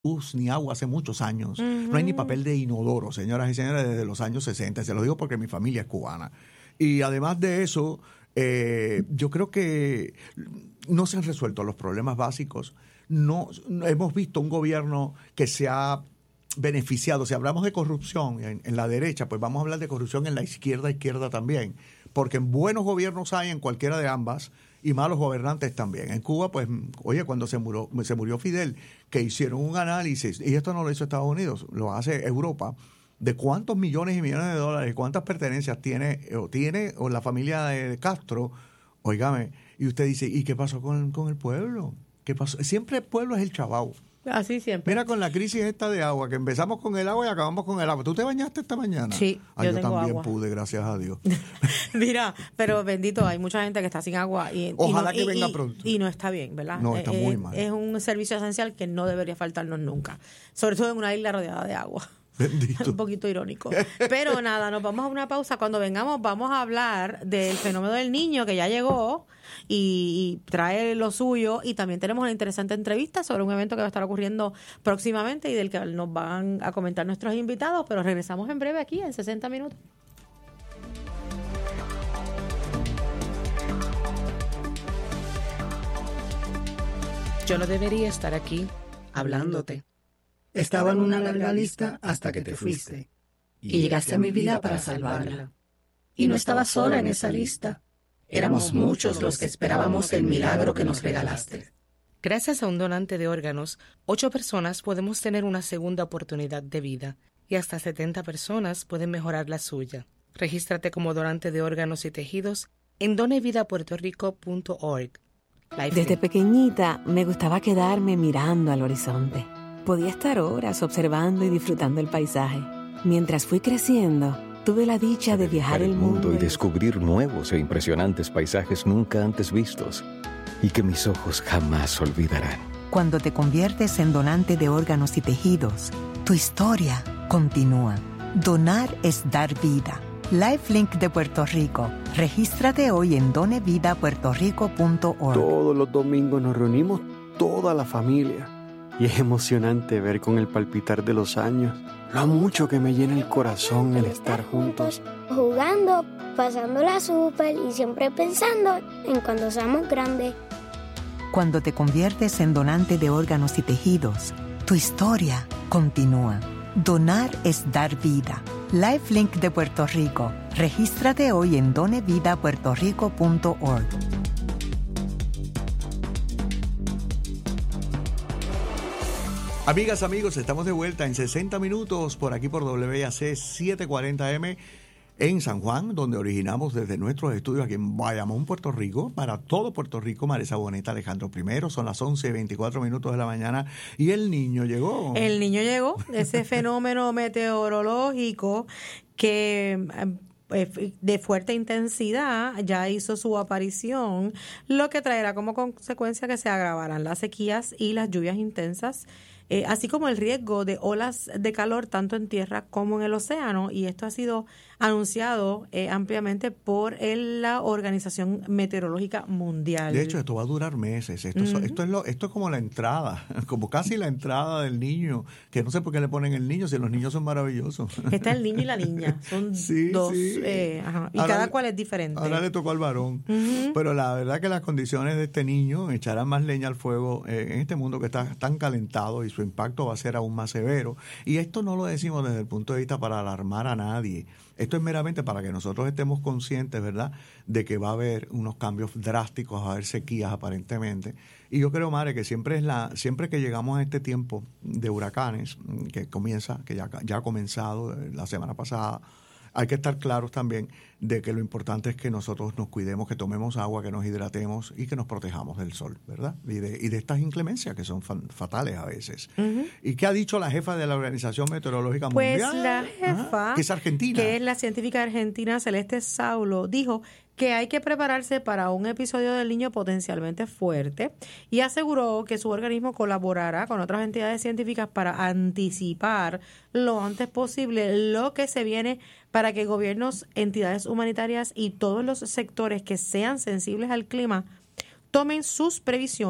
luz ni agua hace muchos años. No hay ni papel de inodoro, señoras y señores, desde los años 60. Se lo digo porque mi familia es cubana. Y además de eso, yo creo que no se han resuelto los problemas básicos. No hemos visto un gobierno que se ha beneficiado. Si hablamos de corrupción en la derecha, pues vamos a hablar de corrupción en la izquierda también. Porque buenos gobiernos hay en cualquiera de ambas y malos gobernantes también. En Cuba, pues, oye, cuando se murió Fidel, que hicieron un análisis, y esto no lo hizo Estados Unidos, lo hace Europa, de cuántos millones y millones de dólares, cuántas pertenencias tiene la familia de Castro, óigame, y usted dice, ¿y qué pasó con el pueblo? ¿Qué pasó? Siempre el pueblo es el chavao. Así siempre. Mira con la crisis esta de agua, que empezamos con el agua y acabamos con el agua. ¿Tú te bañaste esta mañana? Sí, yo tengo también agua. pude, gracias a Dios. Mira, pero bendito, hay mucha gente que está sin agua. Ojalá que venga pronto. Y no está bien, ¿verdad? No, está muy mal. Es un servicio esencial que no debería faltarnos nunca. Sobre todo en una isla rodeada de agua. Bendito. Un poquito irónico. Pero nada, nos vamos a una pausa. Cuando vengamos vamos a hablar del fenómeno del niño que ya llegó y trae lo suyo, y también tenemos una interesante entrevista sobre un evento que va a estar ocurriendo próximamente y del que nos van a comentar nuestros invitados, pero regresamos en breve aquí en 60 minutos. Yo no debería estar aquí hablándote. Estaba en una larga lista hasta que te fuiste. Y llegaste a mi vida para salvarla. Y no estaba sola en esa lista. Éramos muchos los que esperábamos el milagro que nos regalaste. Gracias a un donante de órganos, 8 personas podemos tener una segunda oportunidad de vida y hasta 70 personas pueden mejorar la suya. Regístrate como donante de órganos y tejidos en donevidapuertorico.org. Desde pequeñita me gustaba quedarme mirando al horizonte. Podía estar horas observando y disfrutando el paisaje. Mientras fui creciendo, tuve la dicha de viajar el mundo y descubrir nuevos e impresionantes paisajes nunca antes vistos y que mis ojos jamás olvidarán. Cuando te conviertes en donante de órganos y tejidos, tu historia continúa. Donar es dar vida. LifeLink de Puerto Rico. Regístrate hoy en donevidapuertorico.org. Todos los domingos nos reunimos toda la familia y es emocionante ver con el palpitar de los años lo mucho que me llena el corazón el estar juntos. Jugando, pasándola súper y siempre pensando en cuando seamos grandes. Cuando te conviertes en donante de órganos y tejidos, tu historia continúa. Donar es dar vida. LifeLink de Puerto Rico. Regístrate hoy en donevidapuertorico.org. Amigas, amigos, estamos de vuelta en 60 minutos por aquí por WAC 740M en San Juan, donde originamos desde nuestros estudios aquí en Bayamón, Puerto Rico, para todo Puerto Rico. Marisa Boneta, Alejandro I, son las 11:24 minutos de la mañana y el niño llegó. El niño llegó, ese fenómeno meteorológico que de fuerte intensidad ya hizo su aparición, lo que traerá como consecuencia que se agravarán las sequías y las lluvias intensas, así como el riesgo de olas de calor tanto en tierra como en el océano, y esto ha sido anunciado ampliamente por la Organización Meteorológica Mundial. De hecho, esto va a durar meses. Esto es como la entrada, como casi la entrada del niño, que no sé por qué le ponen el niño si los niños son maravillosos. Está el niño y la niña, son dos, y ahora, cada cual es diferente. Ahora le tocó al varón, pero la verdad que las condiciones de este niño echarán más leña al fuego en este mundo que está tan calentado, y su impacto va a ser aún más severo. Y esto no lo decimos desde el punto de vista para alarmar a nadie. Esto es meramente para que nosotros estemos conscientes, ¿verdad?, de que va a haber unos cambios drásticos, va a haber sequías aparentemente. Y yo creo, Mare, que siempre que llegamos a este tiempo de huracanes, que ya ha comenzado la semana pasada, hay que estar claros también de que lo importante es que nosotros nos cuidemos, que tomemos agua, que nos hidratemos y que nos protejamos del sol, ¿verdad? Y de estas inclemencias que son fatales a veces. ¿Y qué ha dicho la jefa de la Organización Meteorológica Mundial? Pues la jefa, que es argentina, que es la científica argentina Celeste Saulo, dijo que hay que prepararse para un episodio del Niño potencialmente fuerte, y aseguró que su organismo colaborará con otras entidades científicas para anticipar lo antes posible lo que se viene, para que gobiernos, entidades humanitarias y todos los sectores que sean sensibles al clima tomen sus previsiones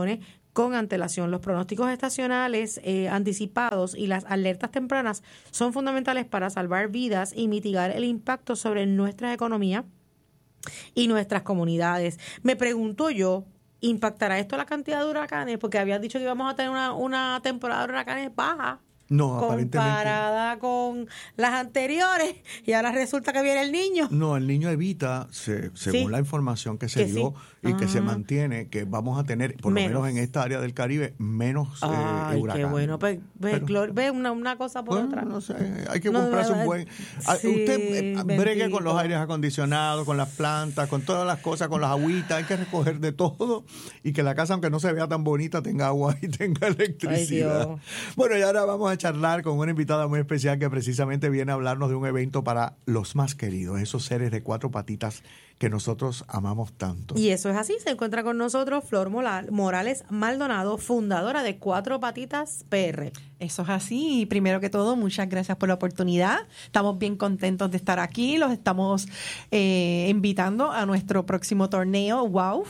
con antelación. Los pronósticos estacionales anticipados y las alertas tempranas son fundamentales para salvar vidas y mitigar el impacto sobre nuestra economía y nuestras comunidades. Me pregunto yo, ¿impactará esto la cantidad de huracanes? Porque habían dicho que íbamos a tener una temporada de huracanes baja. No, aparentemente. Comparada con las anteriores, y ahora resulta que viene el niño. No, el niño evita, según la información que se dio y que se mantiene, que vamos a tener, por lo menos en esta área del Caribe, menos huracanes. Qué bueno. Ve una cosa por otra. No sé, hay que comprarse un buen... usted bregue con los aires acondicionados, con las plantas, con todas las cosas, con las agüitas, hay que recoger de todo y que la casa, aunque no se vea tan bonita, tenga agua y tenga electricidad. Bueno, y ahora vamos a charlar con una invitada muy especial que precisamente viene a hablarnos de un evento para los más queridos, esos seres de cuatro patitas que nosotros amamos tanto. Y eso es así, se encuentra con nosotros Flor Morales Maldonado, fundadora de Cuatro Patitas PR. Eso es así, y primero que todo, muchas gracias por la oportunidad. Estamos bien contentos de estar aquí, los estamos invitando a nuestro próximo torneo WOW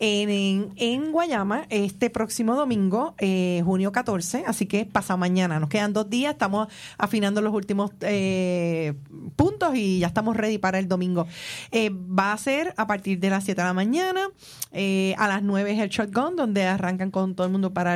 en Guayama, este próximo domingo, junio 14, así que pasa mañana, nos quedan 2 días, estamos afinando los últimos puntos y ya estamos ready para el domingo. Va a ser a partir de las 7 de la mañana, a las 9 es el shotgun, donde arrancan con todo el mundo para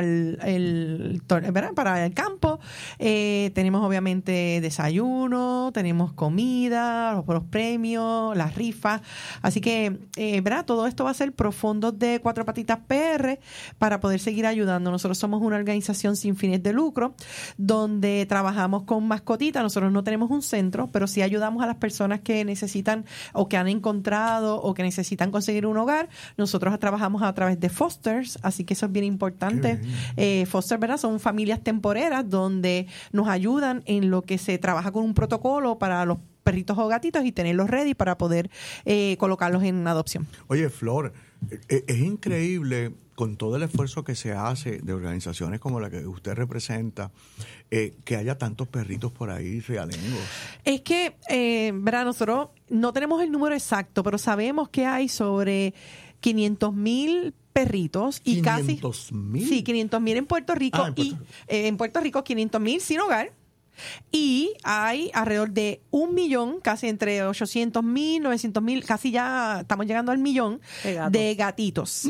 el campo. Tenemos obviamente desayuno, tenemos comida, los premios, las rifas, así que todo esto va a ser pro fondos de Cuatro Patitas PR para poder seguir ayudando. Nosotros somos una organización sin fines de lucro donde trabajamos con mascotitas. Nosotros no tenemos un centro, pero sí ayudamos a las personas que necesitan o que han encontrado o que necesitan conseguir un hogar. Nosotros trabajamos a través de fosters, así que eso es bien importante. Foster, ¿verdad? Son familias temporeras donde nos ayudan en lo que se trabaja con un protocolo para los perritos o gatitos y tenerlos ready para poder colocarlos en adopción. Oye, Flor, es increíble con todo el esfuerzo que se hace de organizaciones como la que usted representa, que haya tantos perritos por ahí realengos. Es que, nosotros no tenemos el número exacto, pero sabemos que hay sobre 500,000 perritos y 500,000. Sí, 500,000 en Puerto Rico en Puerto Rico 500,000 sin hogar. Y hay alrededor de 1 millón, casi entre 800,000, 900,000, casi ya estamos llegando al millón de gatitos.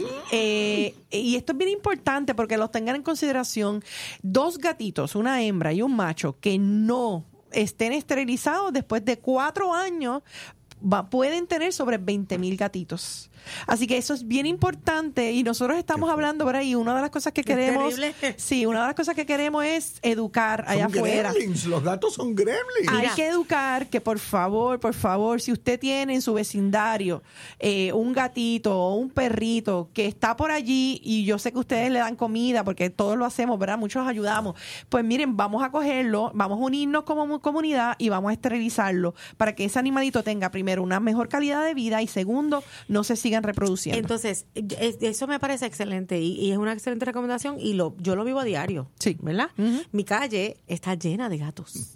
Y esto es bien importante porque los tengan en consideración. 2 gatitos, una hembra y un macho, que no estén esterilizados después de 4 años, pueden tener sobre 20,000 gatitos. Así que eso es bien importante y nosotros estamos hablando por ahí. Una de las cosas que queremos, una de las cosas que queremos es educar allá afuera. Gremlins, los gatos son gremlins. Hay que educar que por favor, si usted tiene en su vecindario un gatito o un perrito que está por allí y yo sé que ustedes le dan comida porque todos lo hacemos, ¿verdad? Muchos ayudamos. Pues miren, vamos a cogerlo, vamos a unirnos como comunidad y vamos a esterilizarlo para que ese animalito tenga primero una mejor calidad de vida y segundo, no se sigan reproduciendo. Entonces, eso me parece excelente y es una excelente recomendación y yo lo vivo a diario, sí, ¿verdad? Mi calle está llena de gatos,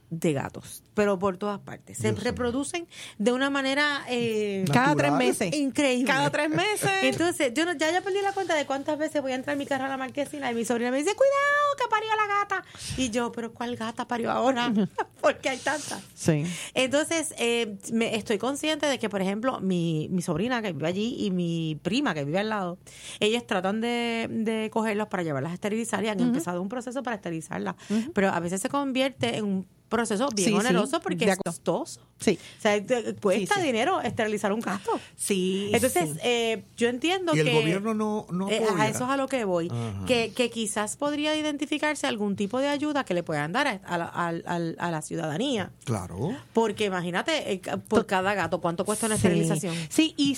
pero por todas partes. Se reproducen de una manera cada 3 meses. Increíble. Cada 3 meses. Entonces, yo ya perdí la cuenta de cuántas veces voy a entrar en mi carro a la marquesina y mi sobrina me dice, cuidado, que parió la gata. Y yo, pero ¿cuál gata parió ahora? Porque hay tantas. Sí. Entonces, estoy consciente de que, por ejemplo, mi sobrina que vive allí y mi prima que vive al lado, ellas tratan de cogerlos para llevarlas a esterilizar y han empezado un proceso para esterilizarlas. Pero a veces se convierte en un proceso bien oneroso porque es costoso. Sí. O sea, cuesta dinero esterilizar un gato. Sí. Entonces, yo entiendo que... Y el gobierno no apoya. A eso es a lo que voy. Que quizás podría identificarse algún tipo de ayuda que le puedan dar a la ciudadanía. Claro. Porque imagínate, por cada gato, ¿cuánto cuesta una esterilización? Sí, y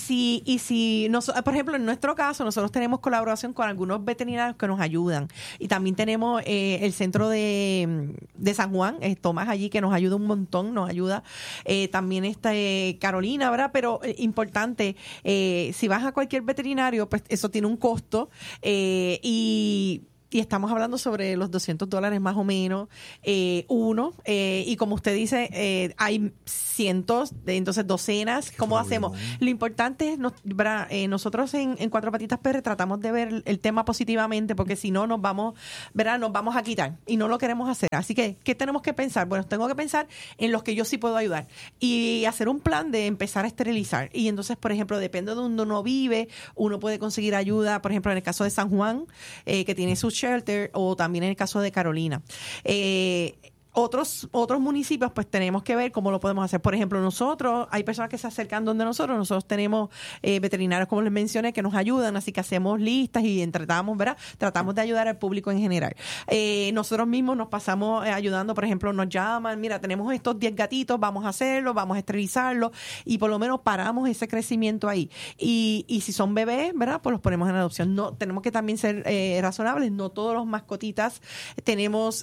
si por ejemplo, en nuestro caso, nosotros tenemos colaboración con algunos veterinarios que nos ayudan. Y también tenemos el centro de San Juan, Tomás allí, que nos ayuda un montón, nos ayuda. También está Carolina, ¿verdad? Pero importante, si vas a cualquier veterinario, pues eso tiene un costo y y estamos hablando sobre los $200 más o menos, y como usted dice, hay cientos, entonces docenas. ¿Cómo hacemos? Lo importante es, nosotros en Cuatro Patitas PR tratamos de ver el tema positivamente, porque si no nos vamos a quitar y no lo queremos hacer. Así que, ¿qué tenemos que pensar? Bueno, tengo que pensar en los que yo sí puedo ayudar y hacer un plan de empezar a esterilizar. Y entonces, por ejemplo, depende de donde uno vive, uno puede conseguir ayuda, por ejemplo, en el caso de San Juan, que tiene su shelter, o también en el caso de Carolina. Otros municipios, pues tenemos que ver cómo lo podemos hacer. Por ejemplo, nosotros, hay personas que se acercan donde nosotros tenemos veterinarios, como les mencioné, que nos ayudan, así que hacemos listas y tratamos de ayudar al público en general. Nosotros mismos nos pasamos ayudando, por ejemplo, nos llaman, mira, tenemos estos 10 gatitos, vamos a hacerlo, vamos a esterilizarlos, y por lo menos paramos ese crecimiento ahí. Y si son bebés, ¿verdad? Pues los ponemos en adopción. No, tenemos que también ser razonables, no todos los mascotitas tenemos,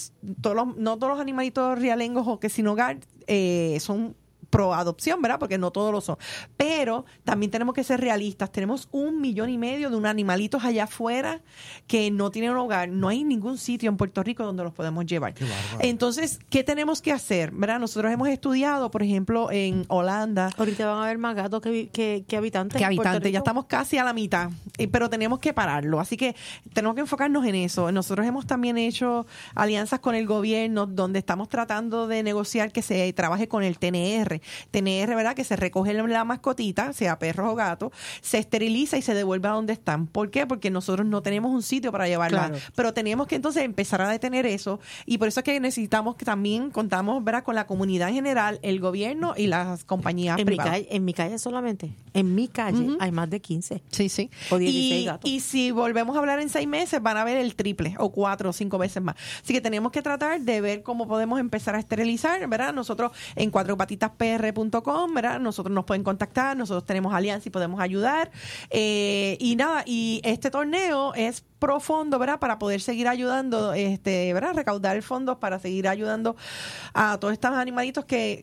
no todos los animalitos rialengos o que sin hogar son pro adopción, ¿verdad? Porque no todos lo son. Pero también tenemos que ser realistas. Tenemos 1,5 millones de animalitos allá afuera que no tienen un hogar. No hay ningún sitio en Puerto Rico donde los podemos llevar. Entonces, ¿qué tenemos que hacer? ¿Verdad? Nosotros hemos estudiado, por ejemplo, en Holanda. Ahorita van a haber más gatos que habitantes. Que habitantes. Ya estamos casi a la mitad. Pero tenemos que pararlo. Así que tenemos que enfocarnos en eso. Nosotros hemos también hecho alianzas con el gobierno donde estamos tratando de negociar que se trabaje con el TNR, ¿verdad? Que se recoge la mascotita, sea perro o gato, se esteriliza y se devuelve a donde están. ¿Por qué? Porque nosotros no tenemos un sitio para llevarla. Claro. Pero tenemos que entonces empezar a detener eso, y por eso es que necesitamos que también contamos, ¿verdad?, con la comunidad en general, el gobierno y las compañías privadas. En mi calle solamente, en mi calle hay más de 15. Sí. O 16 gatos. Y si volvemos a hablar en 6 meses, van a ver el triple, o 4 o 5 veces más. Así que tenemos que tratar de ver cómo podemos empezar a esterilizar, ¿verdad? Nosotros en cuatropatitaspr.com, ¿verdad? Nosotros nos pueden contactar, nosotros tenemos alianza y podemos ayudar. Y nada, y este torneo es pro fondo, ¿verdad? Para poder seguir ayudando, ¿verdad? Recaudar fondos para seguir ayudando a todos estos animalitos que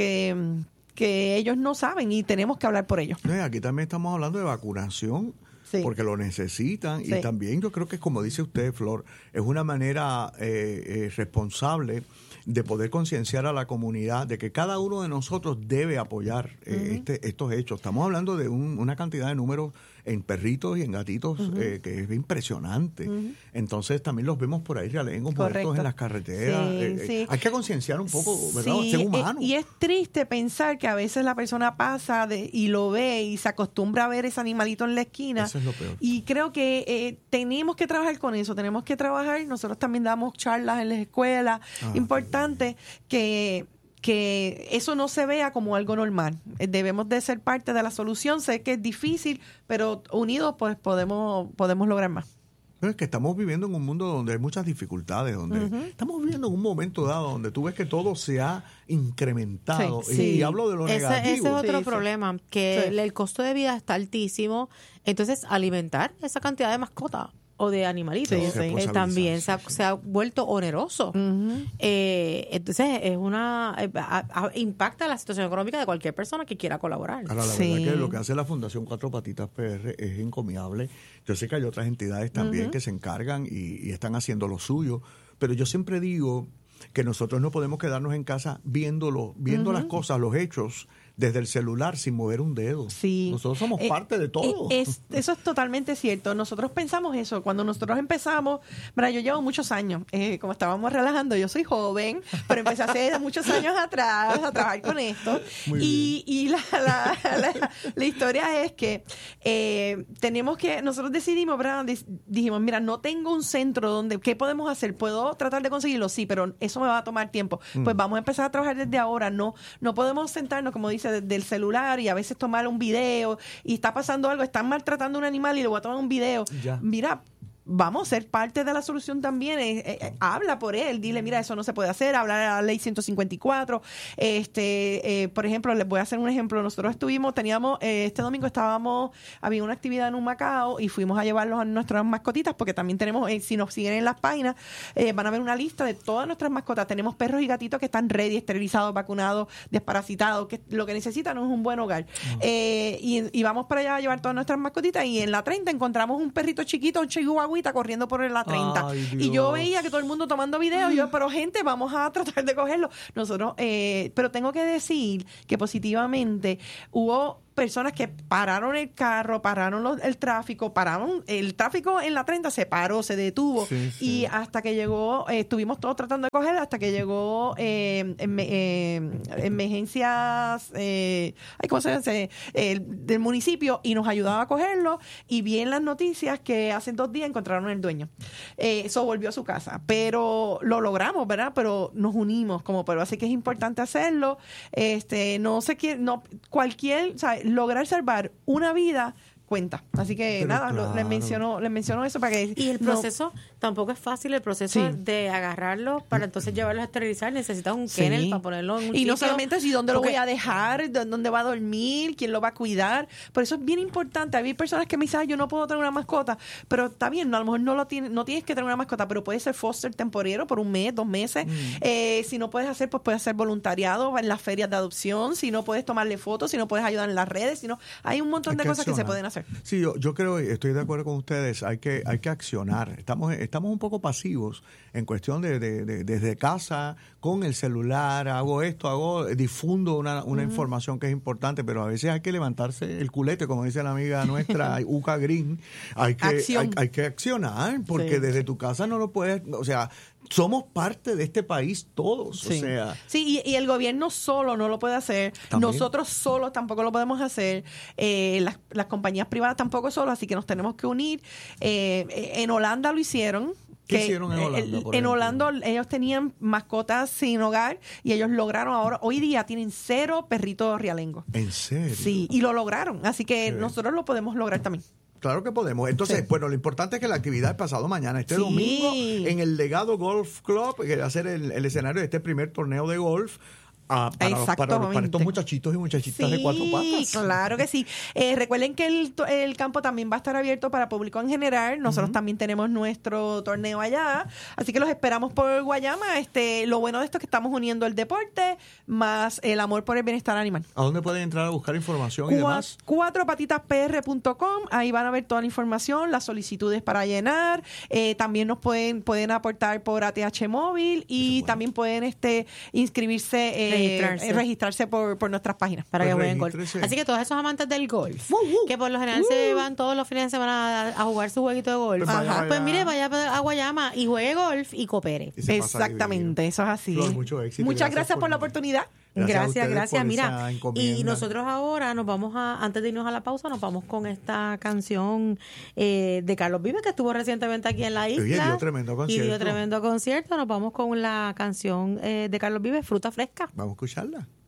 ellos no saben, y tenemos que hablar por ellos. Aquí también estamos hablando de vacunación. Sí. Porque lo necesitan, sí. Y también yo creo que, como dice usted, Flor, es una manera responsable de poder concienciar a la comunidad de que cada uno de nosotros debe apoyar estos hechos. Estamos hablando de una cantidad de números en perritos y en gatitos que es impresionante. Entonces también los vemos por ahí realengos muertos en las carreteras. Sí. Hay que concienciar un poco, ¿verdad? Sí. Ser humano. Y es triste pensar que a veces la persona pasa y lo ve y se acostumbra a ver ese animalito en la esquina. Eso es lo peor. Y creo que tenemos que trabajar con eso. Tenemos que trabajar. Nosotros también damos charlas en las escuelas. Importante que eso no se vea como algo normal. Debemos de ser parte de la solución. Sé que es difícil, pero unidos pues podemos lograr más. Pero es que estamos viviendo en un mundo donde hay muchas dificultades, donde estamos viviendo en un momento dado donde tú ves que todo se ha incrementado. Sí. Y hablo de lo negativo. Ese es otro problema, que el costo de vida está altísimo. Entonces, alimentar esa cantidad de mascotas o de animalitos también se ha vuelto oneroso. Entonces impacta la situación económica de cualquier persona que quiera colaborar. Ahora, la verdad que lo que hace la Fundación Cuatro Patitas PR es encomiable. Yo sé que hay otras entidades también que se encargan y están haciendo lo suyo, pero yo siempre digo que nosotros no podemos quedarnos en casa viendo las cosas, los hechos, desde el celular sin mover un dedo. Sí. Nosotros somos parte de todo. Eso es totalmente cierto. Nosotros pensamos eso. Cuando nosotros empezamos, mira, yo llevo muchos años, como estábamos relajando, yo soy joven, pero empecé hace muchos años atrás a trabajar con esto. Y la historia es que nosotros decidimos, ¿verdad? Dijimos, mira, no tengo un centro donde, ¿qué podemos hacer? ¿Puedo tratar de conseguirlo? Sí, pero eso me va a tomar tiempo. Pues vamos a empezar a trabajar desde ahora. No podemos sentarnos, como dice, del celular y a veces tomar un video y está pasando algo, están maltratando a un animal y le voy a tomar un video. Mira, vamos a ser parte de la solución también. Habla por él, dile, mira, eso no se puede hacer, hablar a la ley 154. Por ejemplo, les voy a hacer un ejemplo. Nosotros este domingo había una actividad en un Macao y fuimos a llevarlos a nuestras mascotitas, porque también tenemos, si nos siguen en las páginas, van a ver una lista de todas nuestras mascotas. Tenemos perros y gatitos que están ready, esterilizados, vacunados, desparasitados, que lo que necesitan es un buen hogar. Y vamos para allá a llevar todas nuestras mascotitas, y en la 30 encontramos un perrito chiquito, un chihuahua, guaguita corriendo por la 30. Ay, y yo Dios. veía que todo el mundo tomando videos. Yo, pero gente, vamos a tratar de cogerlo. Nosotros, pero tengo que decir que positivamente hubo personas que pararon el carro, pararon el tráfico en la 30 se paró, se detuvo, Sí, sí. y hasta que llegó, estuvimos todos tratando de coger, hasta que llegó emergencias, ¿cómo se dice? Del municipio, y nos ayudaba a cogerlo, y vi en las noticias que hace 2 días encontraron el dueño. Eso volvió a su casa, pero lo logramos, ¿verdad? Pero nos unimos como pueblo, así que es importante hacerlo. No se quiere, no, cualquier, o sea, lograr salvar una vida cuenta. Así que Pero nada, claro. les menciono eso para que... Y el proceso tampoco es fácil, el proceso Sí. de agarrarlo para entonces llevarlos a esterilizar. Necesitas un kennel para ponerlo en un Y sitio. no solamente así, ¿dónde lo Porque- voy a dejar? ¿Dónde va a dormir? ¿Quién lo va a cuidar? Por eso es bien importante. Hay personas que me dicen, yo no puedo tener una mascota, pero está bien, no, a lo mejor no tienes que tener una mascota, pero puede ser foster temporero por 1 mes, 2 meses. Si no puedes hacer, pues puedes hacer voluntariado en las ferias de adopción. Si no puedes tomarle fotos, si no puedes ayudar en las redes, si no, hay un montón de cosas que se pueden hacer. Sí, yo creo, estoy de acuerdo con ustedes, hay que accionar. Estamos un poco pasivos en cuestión de desde casa, con el celular, difundo una información que es importante, pero a veces hay que levantarse el culete, como dice la amiga nuestra, Uca Green. Hay que accionar, porque Sí. desde tu casa no lo puedes, o sea, somos parte de este país todos, Sí. o sea... Sí, y el gobierno solo no lo puede hacer. También. Nosotros solos tampoco lo podemos hacer. Las compañías privadas tampoco solo, así que nos tenemos que unir. En Holanda lo hicieron. ¿Qué hicieron en Holanda, por En ejemplo? Holanda ellos tenían mascotas sin hogar y ellos lograron hoy día tienen 0 perritos realengos. ¿En serio? Sí, y lo lograron. Así que Qué bien. nosotros lo podemos lograr también. Claro que podemos. Entonces, Sí. bueno, lo importante es que la actividad es pasado mañana, este Sí. domingo, en el Legado Golf Club, que va a ser el escenario de este primer torneo de golf. Para estos muchachitos y muchachitas de 4 patas. Sí, claro que sí. Recuerden que el campo también va a estar abierto para público en general. Nosotros también tenemos nuestro torneo allá. Así que los esperamos por Guayama. Lo bueno de esto es que estamos uniendo el deporte más el amor por el bienestar animal. ¿A dónde pueden entrar a buscar información y demás? 4patitaspr.com. Ahí van a ver toda la información, las solicitudes para llenar. También nos pueden aportar por ATH móvil y también pueden inscribirse, registrarse por nuestras páginas. Para que Pues jueguen golf. regístrese. Así que todos esos amantes del golf, que por lo general se van todos los fines de semana a jugar su jueguito de golf, Pues vaya, pues vaya. mire, vaya a Guayama y juegue golf y coopere. Y se pasa Exactamente, eso es así. Flor, mucho éxito. Muchas gracias por la oportunidad. Gracias. por Mira, esa encomienda. y nosotros ahora nos vamos antes de irnos a la pausa, nos vamos con esta canción de Carlos Vives, que estuvo recientemente aquí en la isla. Oye, dio tremendo concierto. Nos vamos con la canción de Carlos Vives, Fruta Fresca. Vamos a escucharla.